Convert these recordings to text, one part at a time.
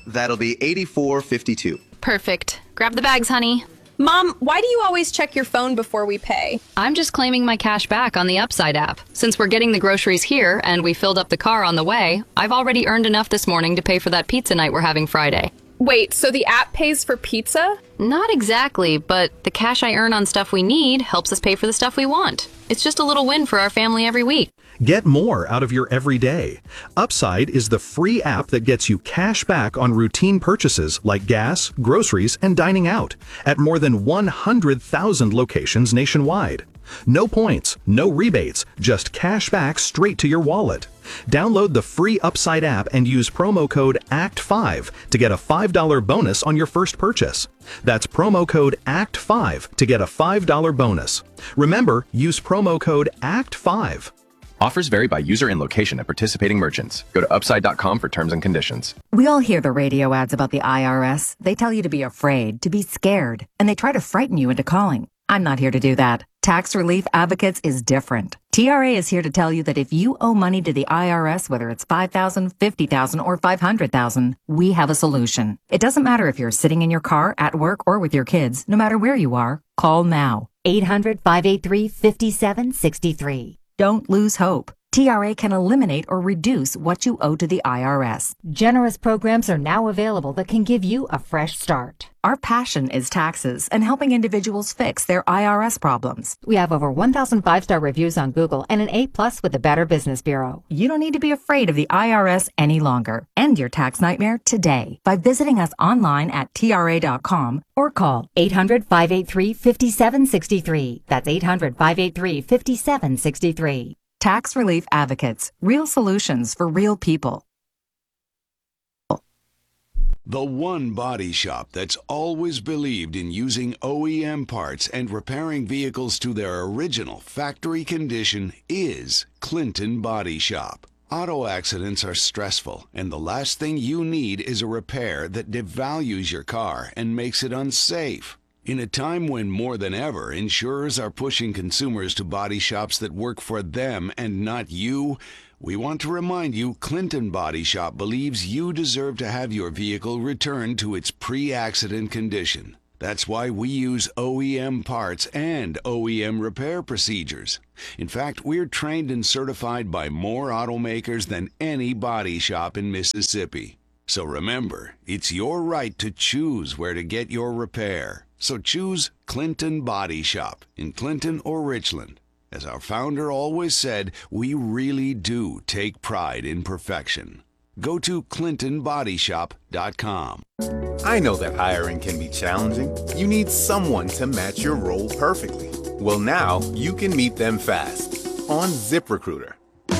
That'll be $84.52. Perfect. Grab the bags, honey. Mom, why do you always check your phone before we pay? I'm just claiming my cash back on the Upside app. Since we're getting the groceries here and we filled up the car on the way, I've already earned enough this morning to pay for that pizza night we're having Friday. Wait, so the app pays for pizza? Not exactly, but the cash I earn on stuff we need helps us pay for the stuff we want. It's just a little win for our family every week. Get more out of your everyday. Upside is the free app that gets you cash back on routine purchases like gas, groceries, and dining out at more than 100,000 locations nationwide. No points, no rebates, just cash back straight to your wallet. Download the free Upside app and use promo code ACT5 to get a $5 bonus on your first purchase. That's promo code ACT5 to get a $5 bonus. Remember, use promo code ACT5. Offers vary by user and location at participating merchants. Go to upside.com for terms and conditions. We all hear the radio ads about the IRS. They tell you to be afraid, to be scared, and they try to frighten you into calling. I'm not here to do that. Tax Relief Advocates is different. TRA is here to tell you that if you owe money to the IRS, whether it's $5,000, $50,000, or $500,000, we have a solution. It doesn't matter if you're sitting in your car, at work, or with your kids. No matter where you are, call now. 800-583-5763. Don't lose hope. TRA can eliminate or reduce what you owe to the IRS. Generous programs are now available that can give you a fresh start. Our passion is taxes and helping individuals fix their IRS problems. We have over 1,000 5-star reviews on Google and an A+ with the Better Business Bureau. You don't need to be afraid of the IRS any longer. End your tax nightmare today by visiting us online at TRA.com or call 800-583-5763. That's 800-583-5763. Tax Relief Advocates. Real solutions for real people. The one body shop that's always believed in using OEM parts and repairing vehicles to their original factory condition is Clinton Body Shop. Auto accidents are stressful, and the last thing you need is a repair that devalues your car and makes it unsafe. In a time when more than ever insurers are pushing consumers to body shops that work for them and not you, we want to remind you Clinton Body Shop believes you deserve to have your vehicle returned to its pre-accident condition. That's why we use OEM parts and OEM repair procedures. In fact, we're trained and certified by more automakers than any body shop in Mississippi. So remember, it's your right to choose where to get your repair. So choose Clinton Body Shop in Clinton or Richland. As our founder always said, we really do take pride in perfection. Go to ClintonBodyShop.com. I know that hiring can be challenging. You need someone to match your role perfectly. Well, now you can meet them fast on ZipRecruiter.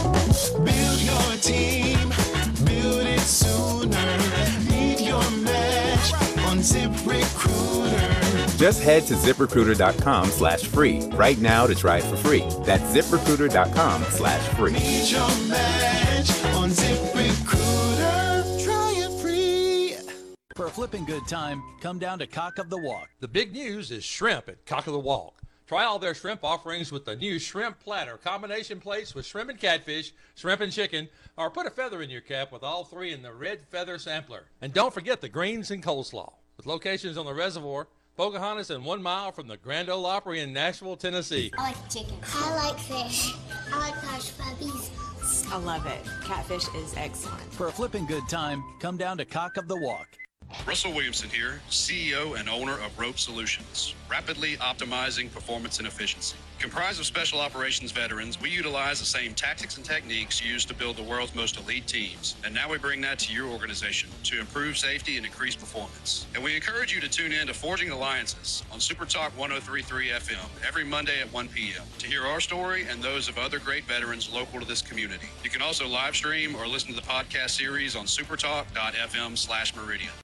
Build your team, build it sooner. Meet your match on ZipRecruiter. Just head to ZipRecruiter.com/free right now to try it for free. That's ZipRecruiter.com/free. Meet your match on ZipRecruiter. Try it free. For a flipping good time, come down to Cock of the Walk. The big news is shrimp at Cock of the Walk. Try all their shrimp offerings with the new shrimp platter, combination plates with shrimp and catfish, shrimp and chicken, or put a feather in your cap with all three in the red feather sampler. And don't forget the greens and coleslaw. With locations on the reservoir, Pocahontas, and 1 mile from the Grand Ole Opry in Nashville, Tennessee. I like chicken. I like fish. I like hush puppies. I love it. Catfish is excellent. For a flipping good time, come down to Cock of the Walk. Russell Williamson here, CEO and owner of Rope Solutions, rapidly optimizing performance and efficiency. Comprised of special operations veterans, we utilize the same tactics and techniques used to build the world's most elite teams. And now we bring that to your organization to improve safety and increase performance. And we encourage you to tune in to Forging Alliances on Super Talk 103.3 FM every Monday at 1 p.m. to hear our story and those of other great veterans local to this community. You can also live stream or listen to the podcast series on supertalk.fm/Meridian.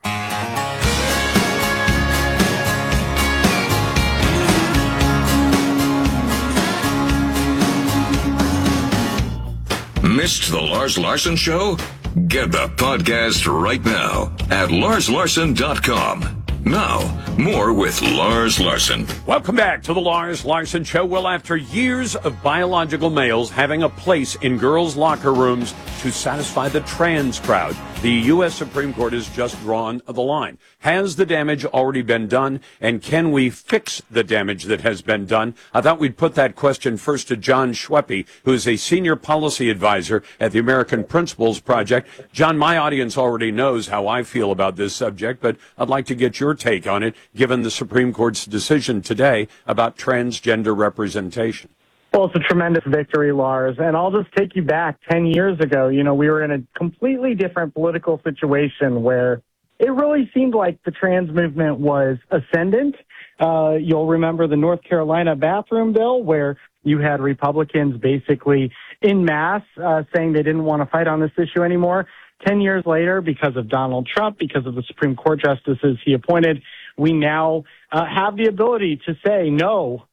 Missed the Lars Larson Show? Get the podcast right now at LarsLarson.com. Now, more with Lars Larson. Welcome back to the Lars Larson Show. Well, after years of biological males having a place in girls' locker rooms to satisfy the trans crowd, the U.S. Supreme Court has just drawn the line. Has the damage already been done, and can we fix the damage that has been done? I thought we'd put that question first to John Schweppe, who is a senior policy advisor at the American Principles Project. John, my audience already knows how I feel about this subject, but I'd like to get your take on it, given the Supreme Court's decision today about transgender representation. Well, it's a tremendous victory, Lars. And I'll just take you back 10 years ago. You know, we were in a completely different political situation where it really seemed like the trans movement was ascendant. You'll remember the North Carolina bathroom bill, where you had Republicans basically en masse saying they didn't want to fight on this issue anymore. 10 years later, because of Donald Trump, because of the Supreme Court justices he appointed, we now have the ability to say no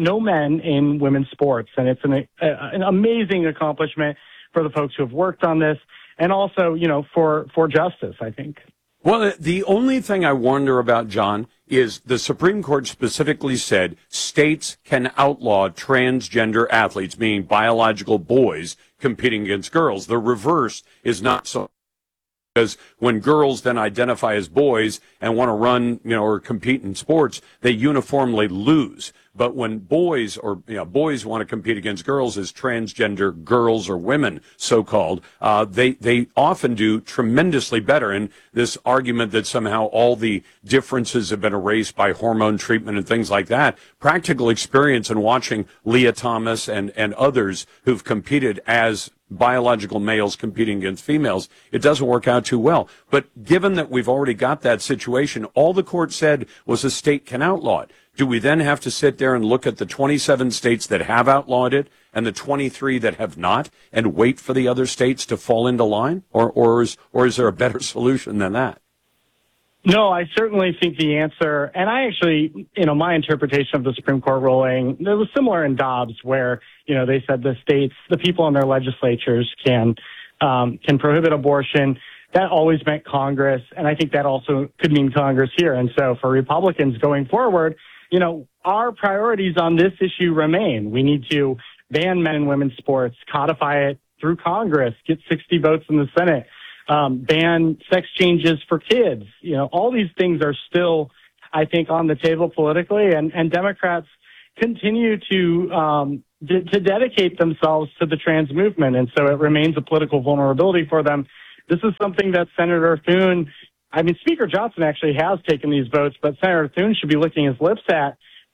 men in women's sports. And it's an amazing accomplishment for the folks who have worked on this, and also, you know, for justice, I think. Well, the only thing I wonder about, John, is the Supreme Court specifically said states can outlaw transgender athletes, meaning biological boys, competing against girls. The reverse is not so. Because when girls then identify as boys and want to run, you know, or compete in sports, they uniformly lose. But when boys boys want to compete against girls as transgender girls or women, so-called, they often do tremendously better. And this argument that somehow all the differences have been erased by hormone treatment and things like that, practical experience in watching Leah Thomas and others who've competed as biological males competing against females, it doesn't work out too well. But given that we've already got that situation, all the court said was a state can outlaw it. Do we then have to sit there and look at the 27 states that have outlawed it and the 23 that have not and wait for the other states to fall into line? Or is there a better solution than that? No, I certainly think the answer, and I actually, you know, my interpretation of the Supreme Court ruling, it was similar in Dobbs, where, you know, they said the states, the people in their legislatures can prohibit abortion. That always meant Congress, and I think that also could mean Congress here. And so for Republicans going forward, you know, our priorities on this issue remain. We need to ban men and women's sports, codify it through Congress, get 60 votes in the Senate, ban sex changes for kids. You know, all these things are still, I think, on the table politically, and Democrats continue to dedicate themselves to the trans movement, and so it remains a political vulnerability for them. This is something that Senator Thune, I mean, Speaker Johnson actually has taken these votes, but Senator Thune should be licking his lips at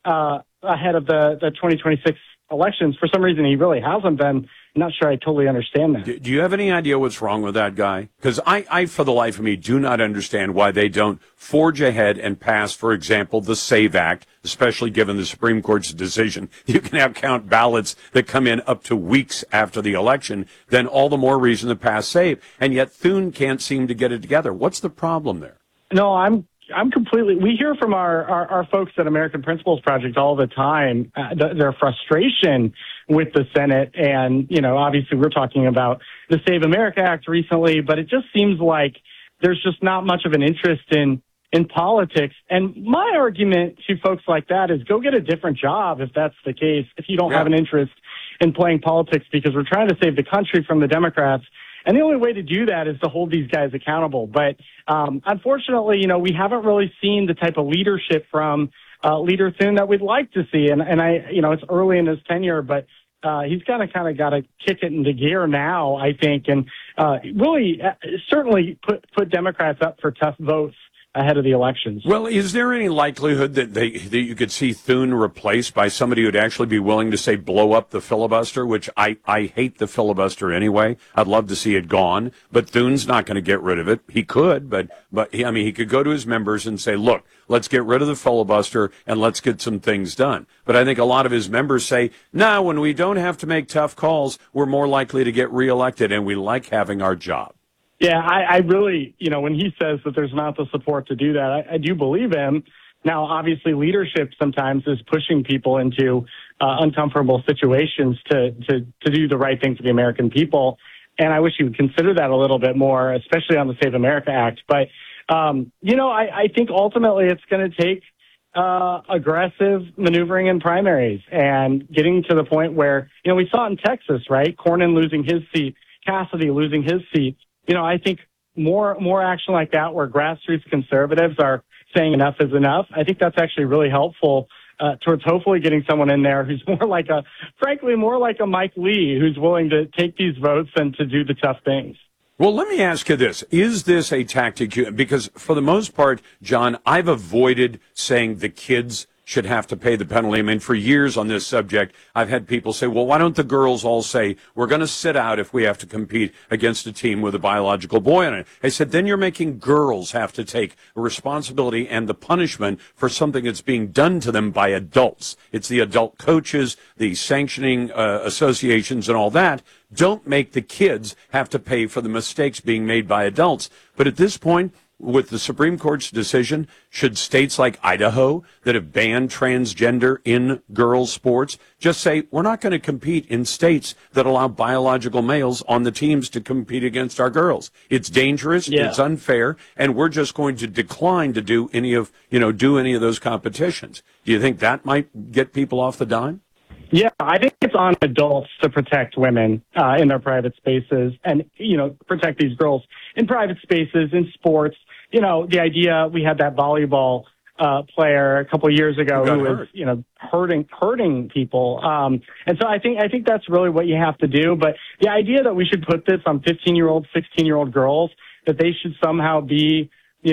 ahead of the 2026 elections. For some reason, he really hasn't been. I'm not sure I totally understand that. Do you have any idea what's wrong with that guy? Because I, for the life of me, do not understand why they don't forge ahead and pass, for example, the SAVE Act, especially given the Supreme Court's decision. You can have count ballots that come in up to weeks after the election, then all the more reason to pass SAVE. And yet Thune can't seem to get it together. What's the problem there? No, I'm completely, we hear from our folks at American Principles Project all the time, their frustration with the Senate. And, you know, obviously we're talking about the Save America Act recently, but it just seems like there's just not much of an interest in politics. And my argument to folks like that is go get a different job if that's the case, if you don't have an interest in playing politics, because we're trying to save the country from the Democrats. And the only way to do that is to hold these guys accountable. But unfortunately, you know, we haven't really seen the type of leadership from Leader Thune that we'd like to see. And I, you know, it's early in his tenure, but he's kind of got to kick it into gear now, I think, and really certainly put Democrats up for tough votes ahead of the elections. Well, is there any likelihood that you could see Thune replaced by somebody who'd actually be willing to, say, blow up the filibuster, which I hate the filibuster anyway. I'd love to see it gone, but Thune's not going to get rid of it. He could, but he could go to his members and say, look, let's get rid of the filibuster and let's get some things done. But I think a lot of his members say, no, when we don't have to make tough calls, we're more likely to get reelected, and we like having our job. Yeah, I really, you know, when he says that there's not the support to do that, I do believe him. Now, obviously, leadership sometimes is pushing people into uncomfortable situations to do the right thing for the American people. And I wish he would consider that a little bit more, especially on the Save America Act. But I think ultimately it's going to take aggressive maneuvering in primaries and getting to the point where, we saw it in Texas, right? Cornyn losing his seat, Cassidy losing his seat. I think more action like that where grassroots conservatives are saying enough is enough. I think that's actually really helpful towards hopefully getting someone in there who's more like a Mike Lee, who's willing to take these votes and to do the tough things. Well, let me ask you this. Is this a tactic? Because for the most part, John, I've avoided saying the kids should have to pay the penalty. I mean, for years on this subject, I've had people say, well, why don't the girls all say, we're going to sit out if we have to compete against a team with a biological boy on it? I said, then you're making girls have to take responsibility and the punishment for something that's being done to them by adults. It's the adult coaches, the sanctioning associations and all that. Don't make the kids have to pay for the mistakes being made by adults. But at this point, with the Supreme Court's decision, should states like Idaho that have banned transgender in girls' sports just say, we're not going to compete in states that allow biological males on the teams to compete against our girls? It's dangerous, it's unfair, and we're just going to decline to do any of those competitions. Do you think that might get people off the dime? Yeah, I think it's on adults to protect women in their private spaces and, protect these girls in private spaces, in sports. The idea, we had that volleyball player a couple of years ago who was, hurting people. And so I think that's really what you have to do. But the idea that we should put this on 15-year-old, 16-year-old girls, that they should somehow be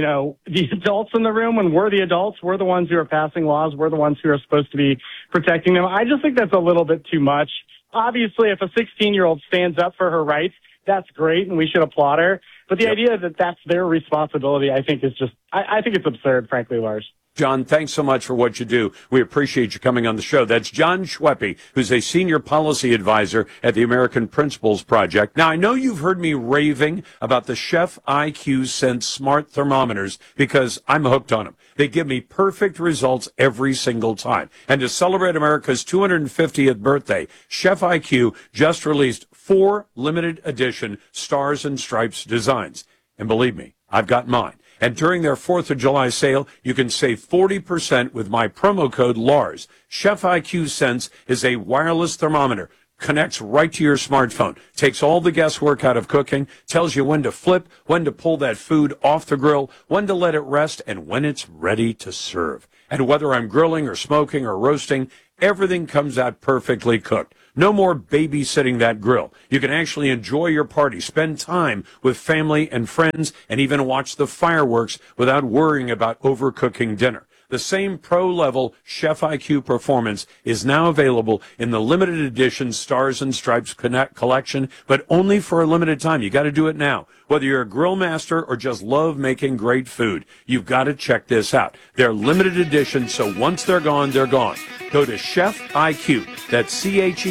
the adults in the room when we're the adults, we're the ones who are passing laws, we're the ones who are supposed to be protecting them. I just think that's a little bit too much. Obviously, if a 16-year-old stands up for her rights, that's great and we should applaud her. But the idea that that's their responsibility, I think is just, I think it's absurd, frankly, Lars. John, thanks so much for what you do. We appreciate you coming on the show. That's John Schweppe, who's a senior policy advisor at the American Principles Project. Now, I know you've heard me raving about the Chef IQ Sense smart thermometers because I'm hooked on them. They give me perfect results every single time. And to celebrate America's 250th birthday, Chef IQ just released 4 limited edition Stars and Stripes designs. And believe me, I've got mine. And during their 4th of July sale, you can save 40% with my promo code LARS. Chef IQ Sense is a wireless thermometer. Connects right to your smartphone. Takes all the guesswork out of cooking. Tells you when to flip, when to pull that food off the grill, when to let it rest, and when it's ready to serve. And whether I'm grilling or smoking or roasting, everything comes out perfectly cooked. No more babysitting that grill. You can actually enjoy your party, spend time with family and friends, and even watch the fireworks without worrying about overcooking dinner. The same pro-level Chef IQ performance is now available in the limited edition Stars and Stripes Connect collection, but only for a limited time. You got to do it now. Whether you're a grill master or just love making great food, you've got to check this out. They're limited edition, so once they're gone, they're gone. Go to Chef IQ, that's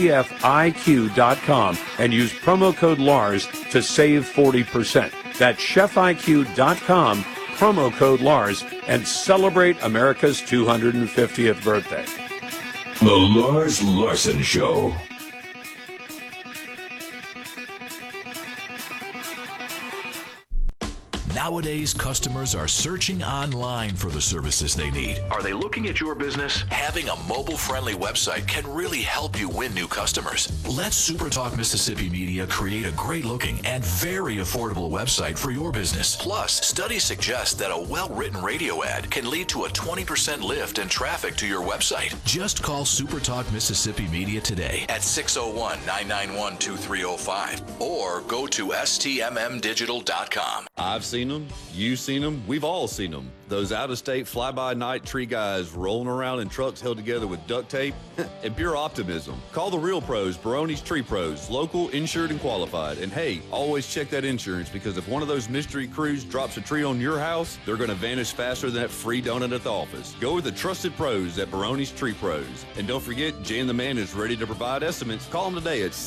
CHEFIQ.com, and use promo code LARS to save 40%. That's ChefIQ.com, promo code LARS, and celebrate America's 250th birthday. The Lars Larson Show. Nowadays, customers are searching online for the services they need. Are they looking at your business? Having a mobile-friendly website can really help you win new customers. Let SuperTalk Mississippi Media create a great-looking and very affordable website for your business. Plus, studies suggest that a well-written radio ad can lead to a 20% lift in traffic to your website. Just call SuperTalk Mississippi Media today at 601-991-2305 or go to stmmdigital.com. I've seen them, you've seen them, we've all seen them. Those out-of-state fly-by-night tree guys rolling around in trucks held together with duct tape and pure optimism. Call the real pros, Barone's Tree Pros, local, insured, and qualified. And hey, always check that insurance because if one of those mystery crews drops a tree on your house, they're going to vanish faster than that free donut at the office. Go with the trusted pros at Barone's Tree Pros. And don't forget, Jan the Man is ready to provide estimates. Call them today at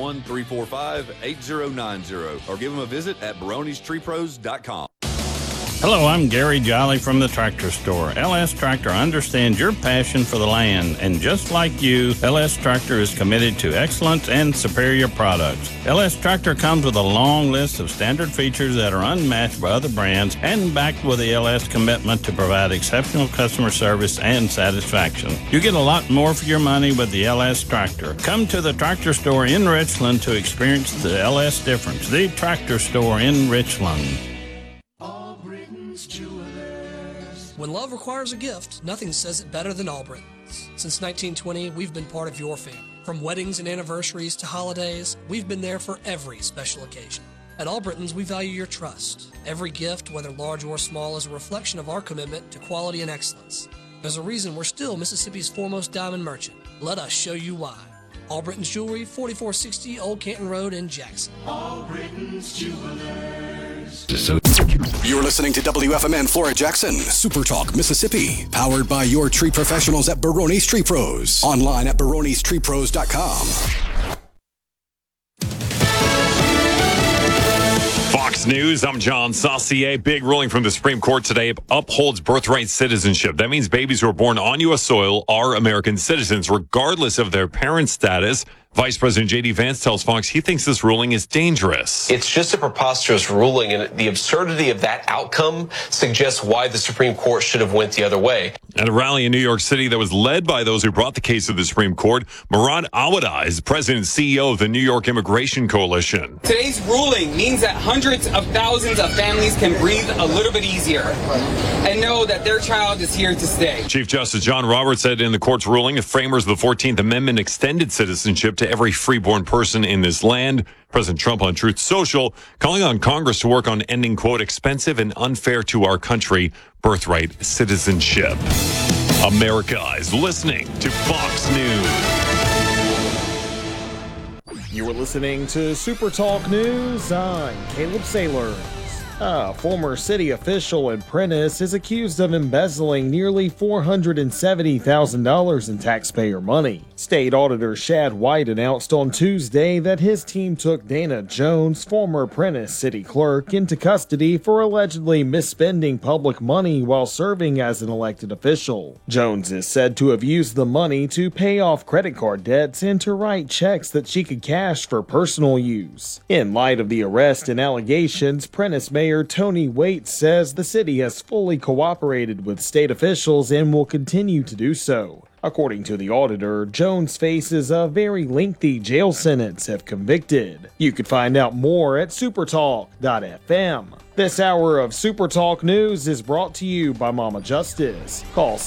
601-345-8090 or give them a visit at baronestreepros.com. Hello, I'm Gary Jolly from the Tractor Store. LS Tractor understands your passion for the land, and just like you, LS Tractor is committed to excellence and superior products. LS Tractor comes with a long list of standard features that are unmatched by other brands and backed with the LS commitment to provide exceptional customer service and satisfaction. You get a lot more for your money with the LS Tractor. Come to the Tractor Store in Richland to experience the LS difference. The Tractor Store in Richland. When love requires a gift, nothing says it better than Albritton's. Since 1920, we've been part of your family. From weddings and anniversaries to holidays, we've been there for every special occasion. At Albritton's, we value your trust. Every gift, whether large or small, is a reflection of our commitment to quality and excellence. There's a reason we're still Mississippi's foremost diamond merchant. Let us show you why. Albritton's Jewelry, 4460 Old Canton Road in Jackson. Albritton's Jewelers. You're listening to WFMN Flora Jackson, Super Talk, Mississippi. Powered by your tree professionals at Barone's Tree Pros. Online at baronestreepros.com. Fox News, I'm John Saucier. Big ruling from the Supreme Court today upholds birthright citizenship. That means babies who are born on U.S. soil are American citizens, regardless of their parents' status. Vice President J.D. Vance tells Fox he thinks this ruling is dangerous. It's just a preposterous ruling, and the absurdity of that outcome suggests why the Supreme Court should have went the other way. At a rally in New York City that was led by those who brought the case to the Supreme Court, Murad Awada is president and CEO of the New York Immigration Coalition. Today's ruling means that hundreds of thousands of families can breathe a little bit easier and know that their child is here to stay. Chief Justice John Roberts said in the court's ruling, the framers of the 14th Amendment extended citizenship to every freeborn person in this land. President Trump on Truth Social calling on Congress to work on ending, quote, expensive and unfair to our country birthright citizenship. America is listening to Fox News. You're listening to Super Talk News. I'm Caleb Saylor. A former city official in Prentiss is accused of embezzling nearly $470,000 in taxpayer money. State Auditor Shad White announced on Tuesday that his team took Dana Jones, former Prentiss city clerk, into custody for allegedly misspending public money while serving as an elected official. Jones is said to have used the money to pay off credit card debts and to write checks that she could cash for personal use. In light of the arrest and allegations, Prentiss Mayor Tony Waite says the city has fully cooperated with state officials and will continue to do so. According to the auditor, Jones faces a very lengthy jail sentence if convicted. You could find out more at supertalk.fm. This hour of Super Talk News is brought to you by Mama Justice. Call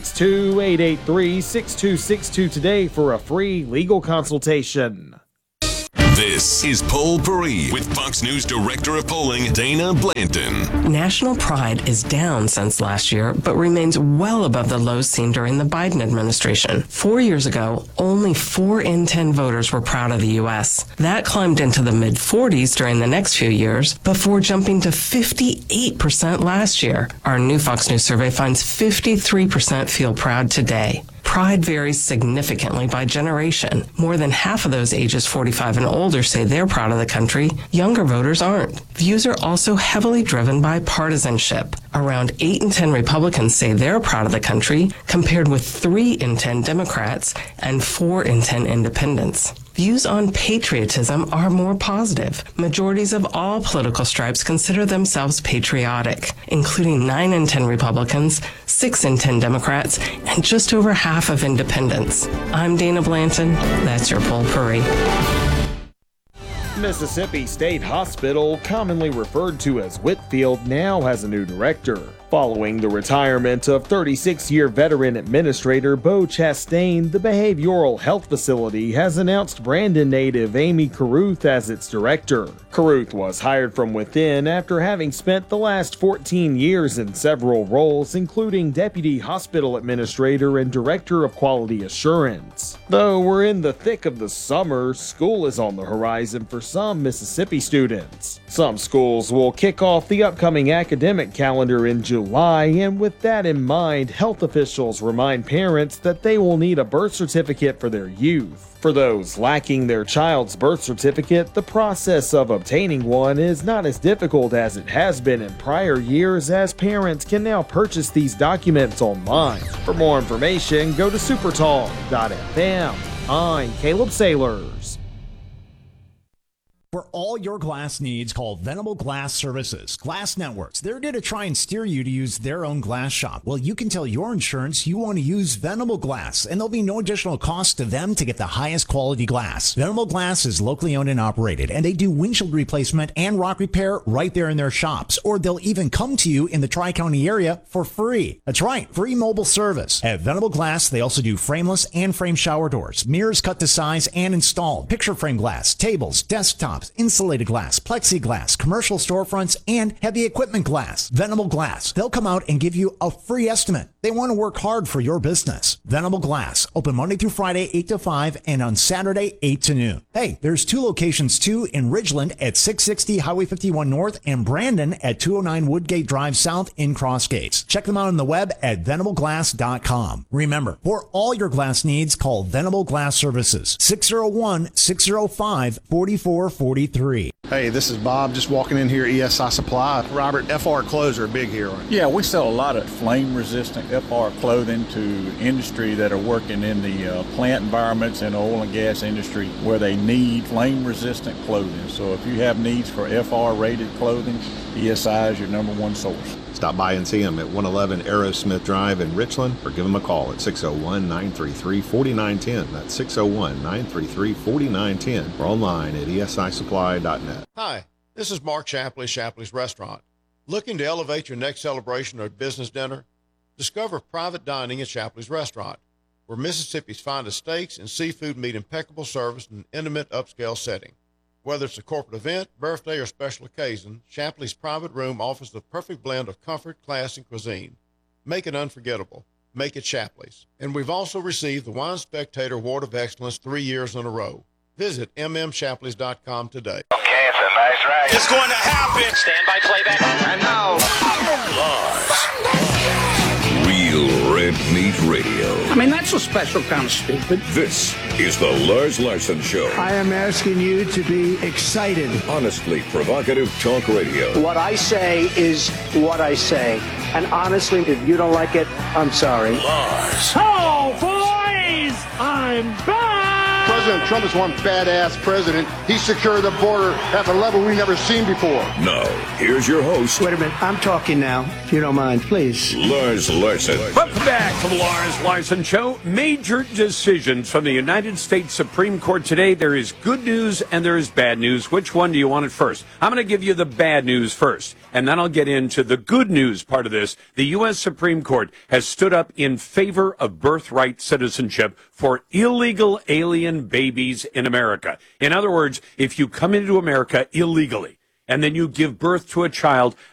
662-883-6262 today for a free legal consultation. This is Poll Paris with Fox News Director of Polling, Dana Blanton. National pride is down since last year, but remains well above the lows seen during the Biden administration. 4 years ago, only 4 in 10 voters were proud of the U.S. That climbed into the mid-40s during the next few years, before jumping to 58% last year. Our new Fox News survey finds 53% feel proud today. Pride varies significantly by generation. More than half of those ages 45 and older say they're proud of the country. Younger voters aren't. Views are also heavily driven by partisanship. Around 8 in 10 Republicans say they're proud of the country, compared with 3 in 10 Democrats and 4 in 10 independents. Views on patriotism are more positive. Majorities of all political stripes consider themselves patriotic, including 9 in 10 Republicans, 6 in 10 Democrats, and just over half of independents. I'm Dana Blanton. That's your Poll Paris. Mississippi State Hospital, commonly referred to as Whitfield, now has a new director. Following the retirement of 36-year veteran administrator Bo Chastain, the behavioral health facility has announced Brandon native Amy Carruth as its director. Carruth was hired from within after having spent the last 14 years in several roles, including deputy hospital administrator and director of quality assurance. Though we're in the thick of the summer, school is on the horizon for some Mississippi students. Some schools will kick off the upcoming academic calendar in July, and with that in mind, health officials remind parents that they will need a birth certificate for their youth. For those lacking their child's birth certificate, the process of obtaining one is not as difficult as it has been in prior years, as parents can now purchase these documents online. For more information, go to supertalk.fm. I'm Caleb Sailors. For all your glass needs, call Venable Glass Services. Glass Networks, they're going to try and steer you to use their own glass shop. Well, you can tell your insurance you want to use Venable Glass, and there'll be no additional cost to them to get the highest quality glass. Venable Glass is locally owned and operated, and they do windshield replacement and rock repair right there in their shops, or they'll even come to you in the Tri-County area for free. That's right, free mobile service. At Venable Glass, they also do frameless and frame shower doors, mirrors cut to size and installed, picture frame glass, tables, desktops, insulated glass, plexiglass, commercial storefronts, and heavy equipment glass. Venable Glass. They'll come out and give you a free estimate. They want to work hard for your business. Venable Glass. Open Monday through Friday, 8 to 5, and on Saturday, 8 to noon. Hey, there's 2 locations too, in Ridgeland at 660 Highway 51 North and Brandon at 209 Woodgate Drive South in Cross Gates. Check them out on the web at venableglass.com. Remember, for all your glass needs, call Venable Glass Services. 601-605-4443. Hey, this is Bob, just walking in here, ESI Supply. Robert, FR clothes are a big here. Yeah, we sell a lot of flame-resistant FR clothing to industry that are working in the plant environments and oil and gas industry where they need flame-resistant clothing. So if you have needs for FR-rated clothing, ESI is your #1 source. Stop by and see them at 111 Aerosmith Drive in Richland, or give them a call at 601-933-4910. That's 601-933-4910, or online at esisupply.net. Hi, this is Mark Shapley, Shapley's Restaurant. Looking to elevate your next celebration or business dinner? Discover private dining at Shapley's Restaurant, where Mississippi's finest steaks and seafood meet impeccable service in an intimate upscale setting. Whether it's a corporate event, birthday, or special occasion, Shapley's private room offers the perfect blend of comfort, class, and cuisine. Make it unforgettable. Make it Shapley's. And we've also received the Wine Spectator Award of Excellence 3 years in a row. Visit mmshapleys.com today. Okay, it's a nice ride. It's going to happen. Stand by playback. And now, Real Red Meat Radio. I mean, that's a special kind of stupid. This is the Lars Larson Show. I am asking you to be excited. Honestly provocative talk radio. What I say is what I say. And honestly, if you don't like it, I'm sorry. Lars. Oh, boys! I'm back! President Trump is one badass president. He secured the border at a level we've never seen before. Now, here's your host. Wait a minute, I'm talking now, if you don't mind, please. Lars Larson. Welcome back to the Lars Larson Show. Major decisions from the United States Supreme Court today. There is good news and there is bad news. Which one do you want it first? I'm going to give you the bad news first, and then I'll get into the good news part of this. The U.S. Supreme Court has stood up in favor of birthright citizenship for illegal alien babies in America. In other words, if you come into America illegally and then you give birth to a child